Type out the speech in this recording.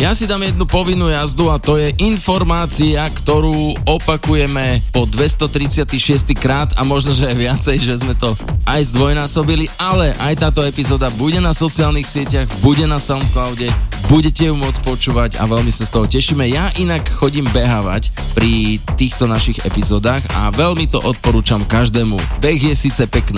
Ja si dám jednu povinnú jazdu a to je informácia, ktorú opakujeme po 236 krát a možno, že aj viacej, že sme to aj zdvojnásobili, ale aj táto epizóda bude na sociálnych sieťach, bude na Soundcloude, budete ju môcť počúvať a veľmi sa z toho tešíme. Ja inak chodím behávať pri týchto našich epizódach a veľmi to odporúčam každému. Beh je síce pekná